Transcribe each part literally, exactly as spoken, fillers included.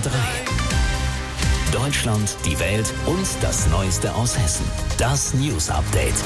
drei. Deutschland, die Welt und das Neueste aus Hessen. Das News Update.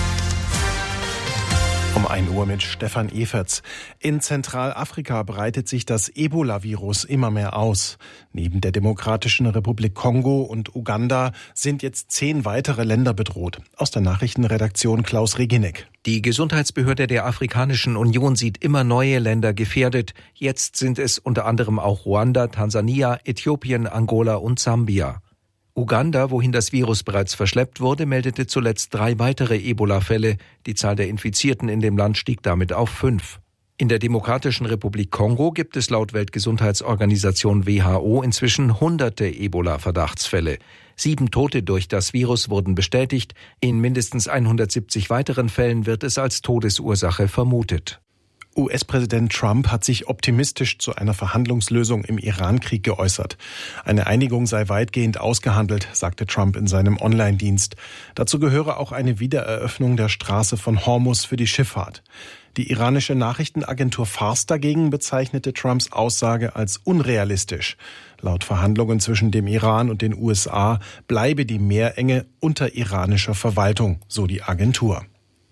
Um ein Uhr mit Stefan Everts. In Zentralafrika breitet sich das Ebola-Virus immer mehr aus. Neben der Demokratischen Republik Kongo und Uganda sind jetzt zehn weitere Länder bedroht. Aus der Nachrichtenredaktion Klaus Reginek. Die Gesundheitsbehörde der Afrikanischen Union sieht immer neue Länder gefährdet. Jetzt sind es unter anderem auch Ruanda, Tansania, Äthiopien, Angola und Sambia. Uganda, wohin das Virus bereits verschleppt wurde, meldete zuletzt drei weitere Ebola-Fälle. Die Zahl der Infizierten in dem Land stieg damit auf fünf. In der Demokratischen Republik Kongo gibt es laut Weltgesundheitsorganisation W H O inzwischen hunderte Ebola-Verdachtsfälle. Sieben Tote durch das Virus wurden bestätigt. In mindestens hundertsiebzig weiteren Fällen wird es als Todesursache vermutet. U S-Präsident Trump hat sich optimistisch zu einer Verhandlungslösung im Iran-Krieg geäußert. Eine Einigung sei weitgehend ausgehandelt, sagte Trump in seinem Online-Dienst. Dazu gehöre auch eine Wiedereröffnung der Straße von Hormuz für die Schifffahrt. Die iranische Nachrichtenagentur Fars dagegen bezeichnete Trumps Aussage als unrealistisch. Laut Verhandlungen zwischen dem Iran und den U S A bleibe die Meerenge unter iranischer Verwaltung, so die Agentur.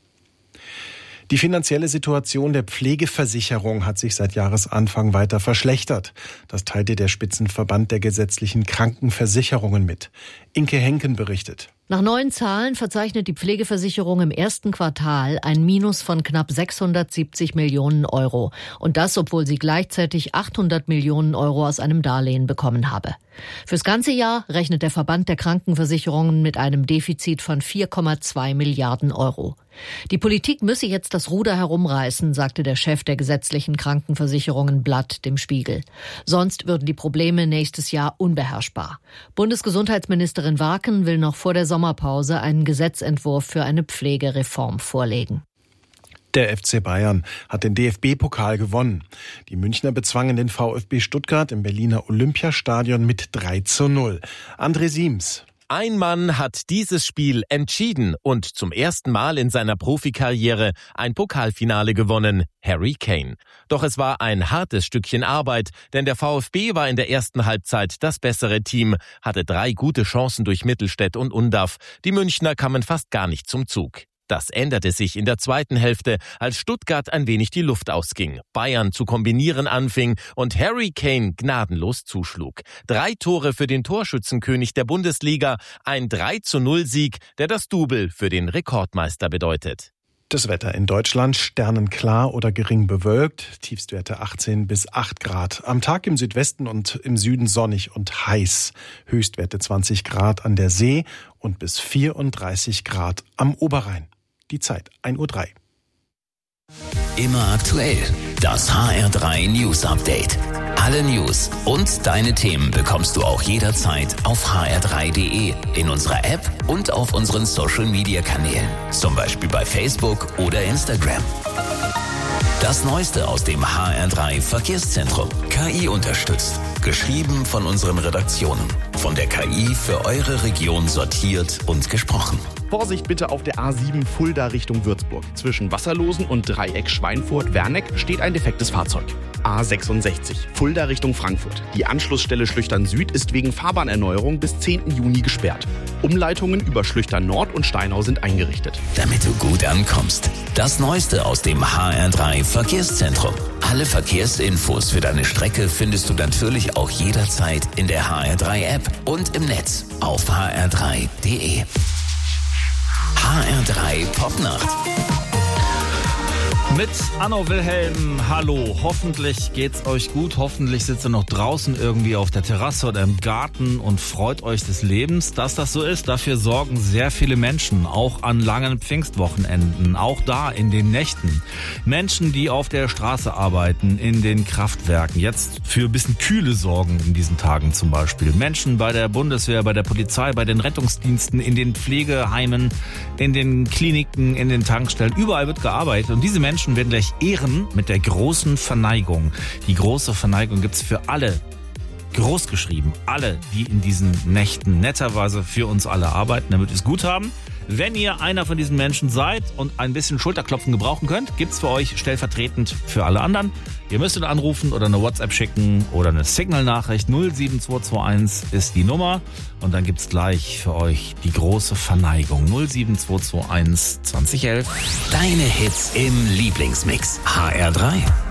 Die finanzielle Situation der Pflegeversicherung hat sich seit Jahresanfang weiter verschlechtert. Das teilte der Spitzenverband der gesetzlichen Krankenversicherungen mit. Inke Henken berichtet. Nach neuen Zahlen verzeichnet die Pflegeversicherung im ersten Quartal ein Minus von knapp sechshundertsiebzig Millionen Euro. Und das, obwohl sie gleichzeitig achthundert Millionen Euro aus einem Darlehen bekommen habe. Fürs ganze Jahr rechnet der Verband der Krankenversicherungen mit einem Defizit von vier Komma zwei Milliarden Euro. Die Politik müsse jetzt das Ruder herumreißen, sagte der Chef der gesetzlichen Krankenversicherungen Blatt dem Spiegel. Sonst würden die Probleme nächstes Jahr unbeherrschbar. Bundesgesundheitsministerin Warken will noch vor der Sommerpause einen Gesetzentwurf für eine Pflegereform vorlegen. Der F C Bayern hat den D F B-Pokal gewonnen. Die Münchner bezwangen den VfB Stuttgart im Berliner Olympiastadion mit drei zu null. André Siems. Ein Mann hat dieses Spiel entschieden und zum ersten Mal in seiner Profikarriere ein Pokalfinale gewonnen, Harry Kane. Doch es war ein hartes Stückchen Arbeit, denn der VfB war in der ersten Halbzeit das bessere Team, hatte drei gute Chancen durch Mittelstädt und Undav. Die Münchner kamen fast gar nicht zum Zug. Das änderte sich in der zweiten Hälfte, als Stuttgart ein wenig die Luft ausging, Bayern zu kombinieren anfing und Harry Kane gnadenlos zuschlug. Drei Tore für den Torschützenkönig der Bundesliga, ein drei zu null Sieg, der das Double für den Rekordmeister bedeutet. Das Wetter in Deutschland sternenklar oder gering bewölkt, Tiefstwerte achtzehn bis acht Grad. Am Tag im Südwesten und im Süden sonnig und heiß. Höchstwerte zwanzig Grad an der See und bis vierunddreißig Grad am Oberrhein. Die Zeit ein Uhr drei. Immer aktuell. Das H R drei News Update. Alle News und deine Themen bekommst du auch jederzeit auf h r drei punkt d e, in unserer App und auf unseren Social Media Kanälen. Zum Beispiel bei Facebook oder Instagram. Das Neueste aus dem H R drei Verkehrszentrum. K I unterstützt. Geschrieben von unseren Redaktionen. Von der K I für eure Region sortiert und gesprochen. Vorsicht bitte auf der A sieben Fulda Richtung Würzburg. Zwischen Wasserlosen und Dreieck Schweinfurt-Werneck steht ein defektes Fahrzeug. A sechsundsechzig Fulda Richtung Frankfurt. Die Anschlussstelle Schlüchtern Süd ist wegen Fahrbahnerneuerung bis zehnten Juni gesperrt. Umleitungen über Schlüchtern Nord und Steinau sind eingerichtet. Damit du gut ankommst. Das Neueste aus dem H R drei Verkehrszentrum. Alle Verkehrsinfos für deine Strecke findest du natürlich auch jederzeit in der H R drei App und im Netz auf h r drei punkt d e. H R drei Popnacht. Mit Anno Wilhelm, hallo. Hoffentlich geht's euch gut. Hoffentlich sitzt ihr noch draußen irgendwie auf der Terrasse oder im Garten und freut euch des Lebens. Dass das so ist, dafür sorgen sehr viele Menschen, auch an langen Pfingstwochenenden, auch da in den Nächten. Menschen, die auf der Straße arbeiten, in den Kraftwerken, jetzt für ein bisschen Kühle sorgen in diesen Tagen zum Beispiel. Menschen bei der Bundeswehr, bei der Polizei, bei den Rettungsdiensten, in den Pflegeheimen, in den Kliniken, in den Tankstellen. Überall wird gearbeitet und diese Menschen werden gleich ehren mit der großen Verneigung. Die große Verneigung gibt's für alle groß geschrieben. Alle, die in diesen Nächten netterweise für uns alle arbeiten, damit wir es gut haben. Wenn ihr einer von diesen Menschen seid und ein bisschen Schulterklopfen gebrauchen könnt, gibt's für euch stellvertretend für alle anderen. Ihr müsstet anrufen oder eine WhatsApp schicken oder eine Signal-Nachricht. null sieben zwei zwei eins ist die Nummer. Und dann gibt's gleich für euch die große Verneigung. null sieben zwei zwei eins zwanzig elf. Deine Hits im Lieblingsmix. H R drei.